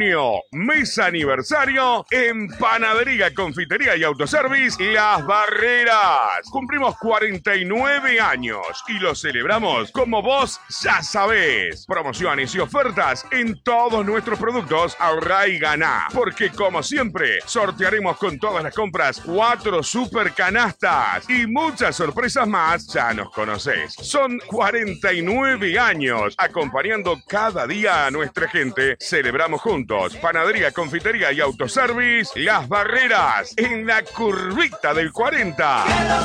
junio, mes aniversario en Panadería, Confitería y Autoservice Las Barreras. Cumplimos 49 años y lo celebramos como vos ya sabés. Promociones y ofertas en todos nuestros productos. Ahorrá y ganá, porque como siempre sortearemos con todas las compras 4 super canastas y muchas sorpresas más. Ya nos conocés. Son 49 años acompañando cada día a nuestra gente. Celebramos juntos. Panadería, Confitería y Autoservice Las Barreras, en la curvita del 40.